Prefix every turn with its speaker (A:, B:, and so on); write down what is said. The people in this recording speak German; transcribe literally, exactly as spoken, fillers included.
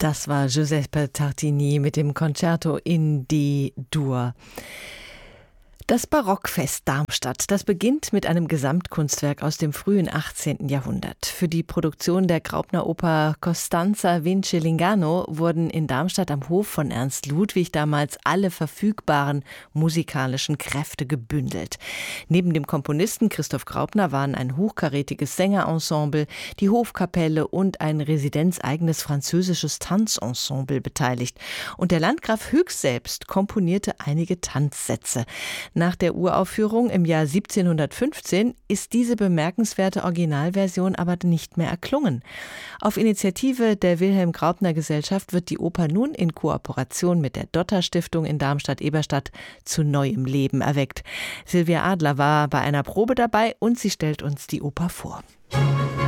A: Das war Giuseppe Tartini mit dem Concerto in D-Dur. Das Barockfest Darmstadt, das beginnt mit einem Gesamtkunstwerk aus dem frühen achtzehnten Jahrhundert. Für die Produktion der Graupner-Oper Costanza vince l'Inganno wurden in Darmstadt am Hof von Ernst Ludwig damals alle verfügbaren musikalischen Kräfte gebündelt. Neben dem Komponisten Christoph Graupner waren ein hochkarätiges Sängerensemble, die Hofkapelle und ein residenzeigenes französisches Tanzensemble beteiligt. Und der Landgraf Höchst selbst komponierte einige Tanzsätze. Nach der Uraufführung im Jahr siebzehnhundertfünfzehn ist diese bemerkenswerte Originalversion aber nicht mehr erklungen. Auf Initiative der Wilhelm Graupner Gesellschaft wird die Oper nun in Kooperation mit der Dotter Stiftung in Darmstadt-Eberstadt zu neuem Leben erweckt. Silvia Adler war bei einer Probe dabei und sie stellt uns die Oper vor.